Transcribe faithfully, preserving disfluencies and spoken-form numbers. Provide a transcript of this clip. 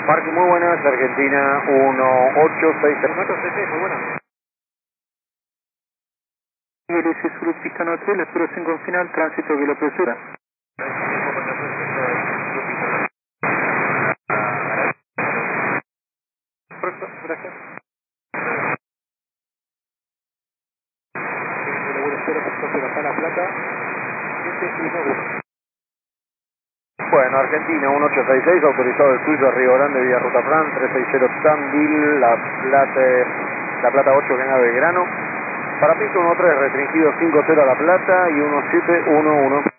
Parque, muy buenas, Argentina uno ocho seis cero. uno ocho seis seis, muy buenas. Iris Sur Pistón Hotel, espero cinco en final, tránsito que lo apresura. Perfecto, gracias. La Plata, siete uno uno. Bueno, Argentina uno ocho seis seis, autorizado el suyo, Río Grande, vía Ruta Fran, trescientos sesenta Danville, La Plata, La Plata ocho, Canal Belgrano. Para piso uno tres, restringido cinco cero a La Plata y uno siete uno uno.